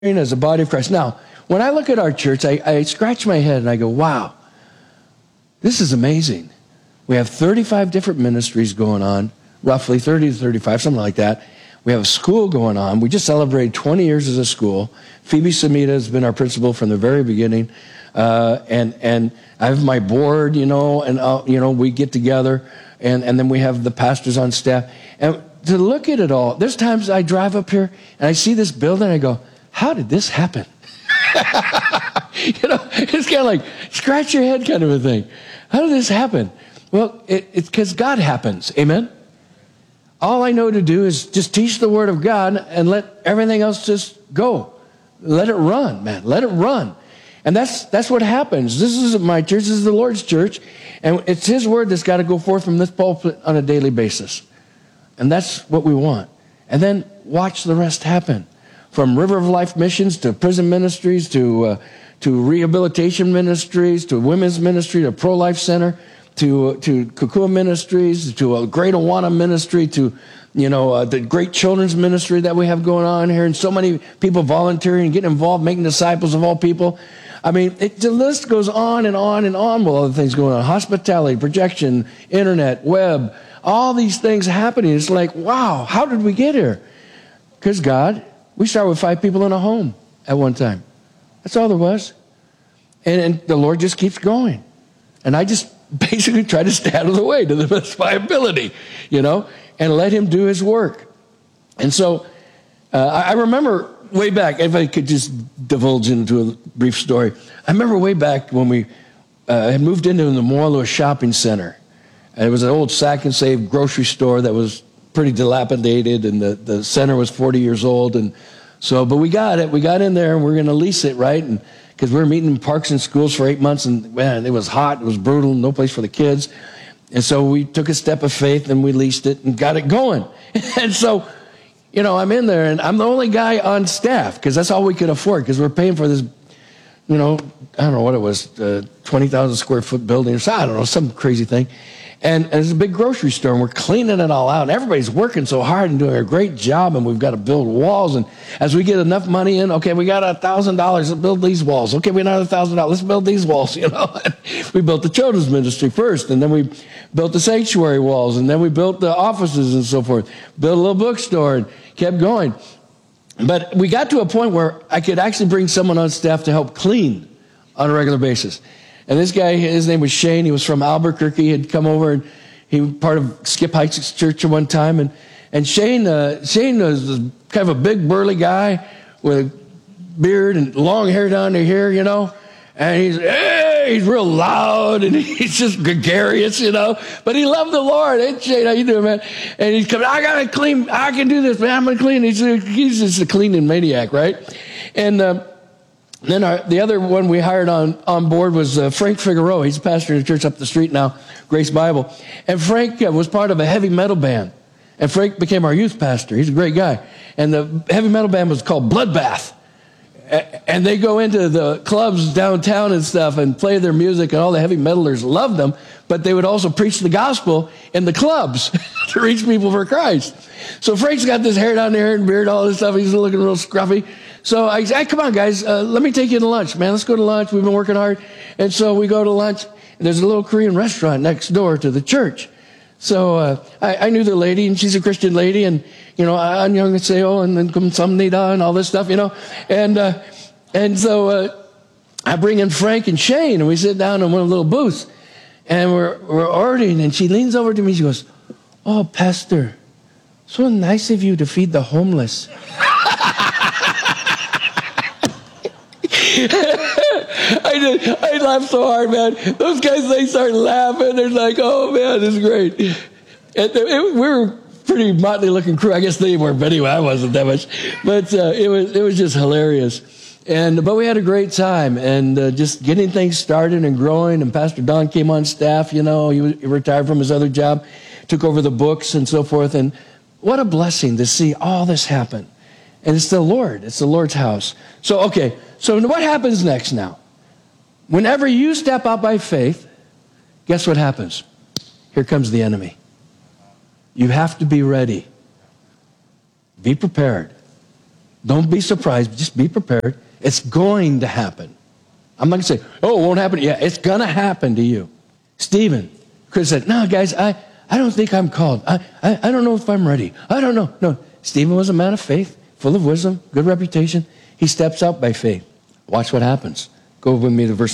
as a body of Christ. Now, when I look at our church, I scratch my head and I go, wow, this is amazing. We have 35 different ministries going on, roughly 30 to 35, something like that. We have a school going on. We just celebrated 20 years as a school. Phoebe Samita has been our principal from the very beginning. And I have my board, and we get together, and then we have the pastors on staff. And to look at it all, there's times I drive up here and I see this building and I go, how did this happen? It's kind of like scratch your head kind of a thing. How did this happen? Well, it's because God happens. Amen? All I know to do is just teach the Word of God and let everything else just go. Let it run, man. Let it run. And that's what happens. This isn't my church. This is the Lord's church. And it's His Word that's got to go forth from this pulpit on a daily basis. And that's what we want. And then watch the rest happen. From River of Life missions to prison ministries to rehabilitation ministries to women's ministry to Pro-Life Center to Kukua Ministries to a Great Awana ministry to the great children's ministry that we have going on here, and so many people volunteering and getting involved, making disciples of all people. I mean, the list goes on and on and on with other things going on. Hospitality, projection, internet, web, all these things happening. It's like, wow, how did we get here? Because God. We started with 5 people in a home at one time. That's all there was. And the Lord just keeps going. And I just basically try to stay out of the way to the best of my ability, and let Him do His work. And so I remember way back, if I could just divulge into a brief story. I remember way back when we had moved into the Moalua shopping center. And it was an old Sack and Save grocery store that was pretty dilapidated, and the center was 40 years old, and so, but we got it. We got in there, and we're going to lease it, right? And because we were meeting in parks and schools for 8 months, and man, it was hot, it was brutal, no place for the kids, and so we took a step of faith and we leased it and got it going. And so, I'm in there, and I'm the only guy on staff because that's all we could afford because we're paying for this, I don't know what it was, 20,000 square foot building or so, I don't know, some crazy thing. And it's a big grocery store, and we're cleaning it all out. And everybody's working so hard and doing a great job, and we've got to build walls. And as we get enough money in, okay, we got $1,000. Let's build these walls. Okay, we got $1,000. Let's build these walls. We built the children's ministry first, and then we built the sanctuary walls, and then we built the offices and so forth. Built a little bookstore and kept going. But we got to a point where I could actually bring someone on staff to help clean on a regular basis. And this guy, his name was Shane. He was from Albuquerque. He had come over, and he was part of Skip Heights Church at one time. And Shane was kind of a big, burly guy with a beard and long hair down to here, And he's real loud, and he's just gregarious, But he loved the Lord. Hey, Shane, how you doing, man? And he's coming, I got to clean. I can do this, man. I'm going to clean. He's just a cleaning maniac, right? And then the other one we hired on board was Frank Figueroa. He's a pastor in the church up the street now, Grace Bible. And Frank was part of a heavy metal band. And Frank became our youth pastor. He's a great guy. And the heavy metal band was called Bloodbath. And they go into the clubs downtown and stuff and play their music, and all the heavy metalers loved them. But they would also preach the gospel in the clubs to reach people for Christ. So Frank's got this hair down there and beard, all this stuff. He's looking real scruffy. So I said, hey, come on, guys, let me take you to lunch, man. Let's go to lunch. We've been working hard. And so we go to lunch, and there's a little Korean restaurant next door to the church. So I knew the lady, and she's a Christian lady, and, annyeonghaseyo, and then kamsamnida, and all this stuff, And so I bring in Frank and Shane, and we sit down in one of the little booths, and we're ordering, and she leans over to me, she goes, oh, Pastor, so nice of you to feed the homeless. I laughed so hard, man. Those guys, they start laughing. They're like, oh, man, this is great. And we were pretty motley looking crew. I guess they weren't, but anyway, I wasn't that much. But it was just hilarious. But we had a great time, and just getting things started and growing. And Pastor Don came on staff, he retired from his other job, took over the books and so forth. And what a blessing to see all this happen. And it's the Lord. It's the Lord's house. So, okay. So what happens next now? Whenever you step out by faith, guess what happens? Here comes the enemy. You have to be ready. Be prepared. Don't be surprised. Just be prepared. It's going to happen. I'm not going to say, oh, it won't happen. Yeah, it's going to happen to you. Stephen could have said, no, guys, I don't think I'm called. I don't know if I'm ready. I don't know. No, Stephen was a man of faith, full of wisdom, good reputation. He steps out by faith. Watch what happens. Go with me to verse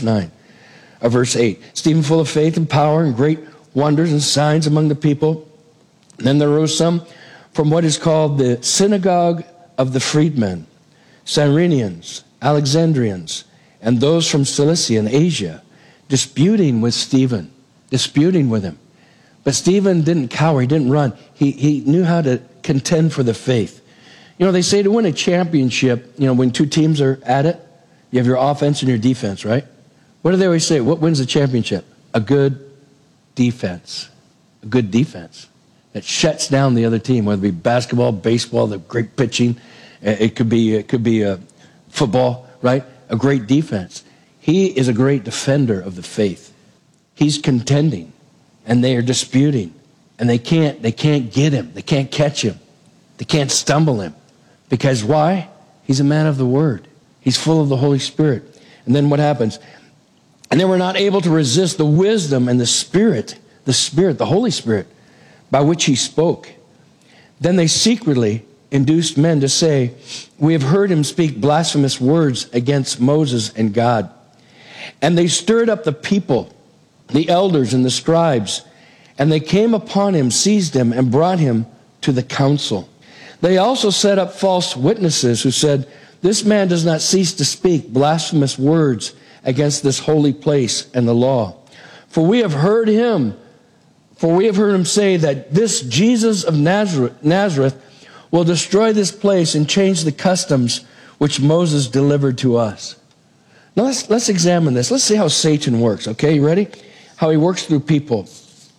8. Stephen, full of faith and power and great wonders and signs among the people. And then there rose some from what is called the synagogue of the freedmen, Cyrenians, Alexandrians, and those from Cilicia and Asia, disputing with Stephen, disputing with him. But Stephen didn't cower, he didn't run. He knew how to contend for the faith. You know, they say to win a championship, you know, when two teams are at it, you have your offense and your defense, right? What do they always say? What wins the championship? A good defense. A good defense that shuts down the other team, whether it be basketball, baseball, the great pitching. It could be football, right? A great defense. He is a great defender of the faith. He's contending, and they are disputing, and they can't get him. They can't catch him. They can't stumble him. Because why? He's a man of the word. He's full of the Holy Spirit. And then what happens? And they were not able to resist the wisdom and the Spirit, the Holy Spirit, by which he spoke. Then they secretly induced men to say, we have heard him speak blasphemous words against Moses and God. And they stirred up the people, the elders and the scribes, and they came upon him, seized him, and brought him to the council. They also set up false witnesses who said, this man does not cease to speak blasphemous words against this holy place and the law. For we have heard him say that this Jesus of Nazareth will destroy this place and change the customs which Moses delivered to us. Now let's examine this. Let's see how Satan works, okay? You ready? How he works through people.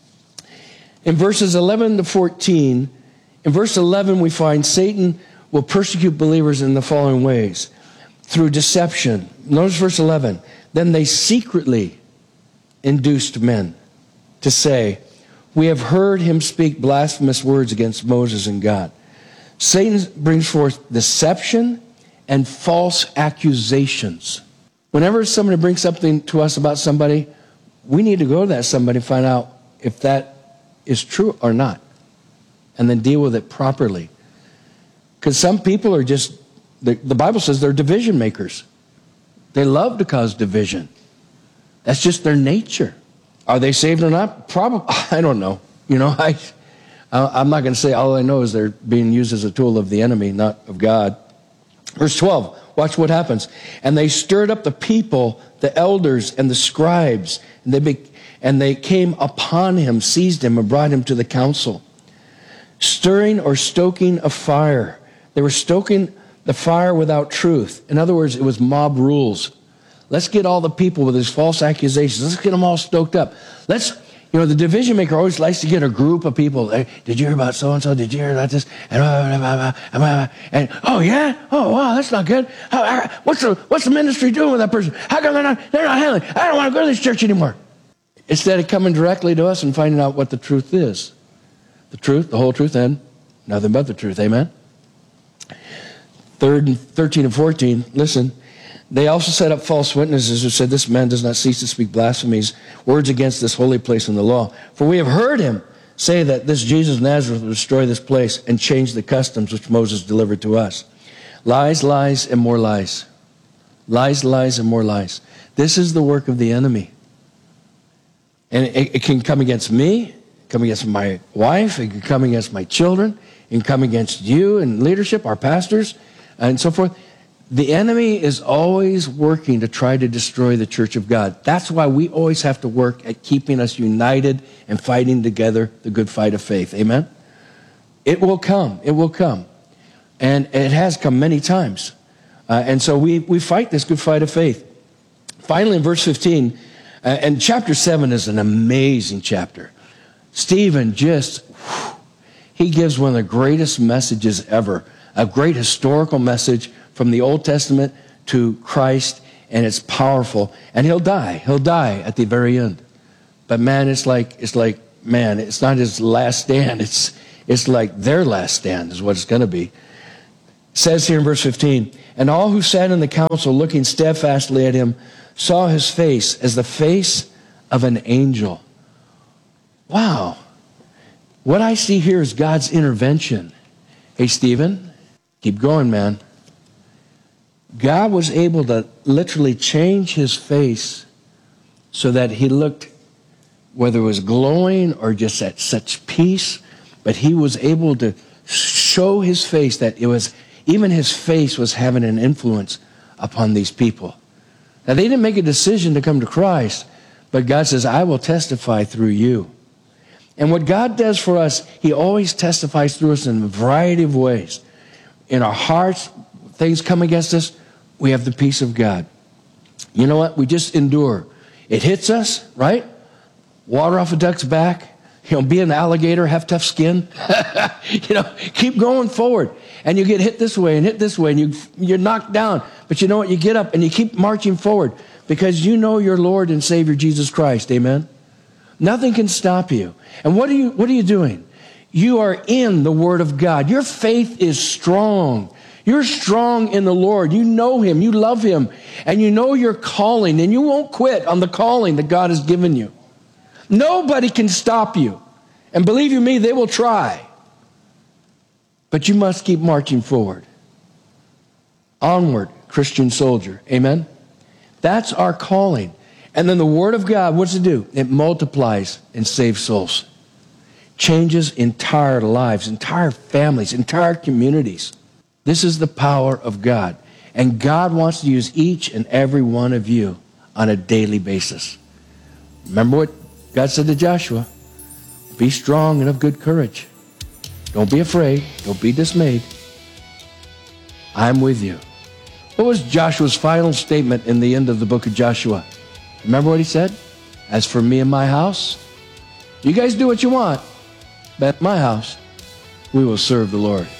In verses 11 to 14, in verse 11 we find Satan will persecute believers in the following ways. Through deception. Notice verse 11. Then they secretly induced men to say, we have heard him speak blasphemous words against Moses and God. Satan brings forth deception and false accusations. Whenever somebody brings something to us about somebody, we need to go to that somebody and find out if that is true or not, and then deal with it properly. Because some people are just, the Bible says they're division makers. They love to cause division. That's just their nature. Are they saved or not? Probably. I don't know. You know, I'm not going to say. All I know is they're being used as a tool of the enemy, not of God. Verse 12. Watch what happens. And they stirred up the people, the elders and the scribes, and they came upon him, seized him, and brought him to the council. Stirring or stoking a fire. They were stoking the fire without truth. In other words, it was mob rules. Let's get all the people with these false accusations. Let's get them all stoked up. The division maker always likes to get a group of people. Hey, did you hear about so-and-so? Did you hear about this? And oh, yeah? Oh, wow, that's not good. What's the ministry doing with that person? How come they're not handling it? I don't want to go to this church anymore. Instead of coming directly to us and finding out what the truth is. The truth, the whole truth, and nothing but the truth. Amen? 13 and 14, listen. They also set up false witnesses who said, this man does not cease to speak blasphemies, words against this holy place in the law. For we have heard him say that this Jesus of Nazareth will destroy this place and change the customs which Moses delivered to us. Lies, lies, and more lies. Lies, lies, and more lies. This is the work of the enemy. And it can come against me, come against my wife, it can come against my children, it can come against you and leadership, our pastors, and so forth. The enemy is always working to try to destroy the church of God. That's why we always have to work at keeping us united and fighting together the good fight of faith. Amen? It will come. It will come. And it has come many times. And so we fight this good fight of faith. Finally, in verse 15, and chapter 7 is an amazing chapter. Stephen he gives one of the greatest messages ever, a great historical message from the Old Testament to Christ, and it's powerful. And he'll die at the very end. But man, it's not his last stand. It's like their last stand is what it's going to be. says here in verse 15, and all who sat in the council looking steadfastly at him saw his face as the face of an angel. Wow. What I see here is God's intervention. Hey, Stephen, keep going, man. God was able to literally change his face so that he looked, whether it was glowing or just at such peace, but he was able to show his face that it was, even his face was having an influence upon these people. Now, they didn't make a decision to come to Christ, but God says, I will testify through you. And what God does for us, he always testifies through us in a variety of ways. In our hearts, things come against us, we have the peace of God. You know what? We just endure. It hits us, right? Water off a duck's back. Be an alligator, have tough skin. Keep going forward. And you get hit this way and hit this way, and you're knocked down. But you know what? You get up and you keep marching forward because you know your Lord and Savior Jesus Christ. Amen? Nothing can stop you. And what are you doing? You are in the Word of God. Your faith is strong. You're strong in the Lord. You know him. You love him. And you know your calling. And you won't quit on the calling that God has given you. Nobody can stop you. And believe you me, they will try. But you must keep marching forward. Onward, Christian soldier. Amen? That's our calling. And then the Word of God, what's it do? It multiplies and saves souls. Changes entire lives, entire families, entire communities. This is the power of God. And God wants to use each and every one of you on a daily basis. Remember what God said to Joshua? Be strong and of good courage. Don't be afraid. Don't be dismayed. I'm with you. What was Joshua's final statement in the end of the book of Joshua? Remember what he said? As for me and my house, you guys do what you want, but at my house, we will serve the Lord.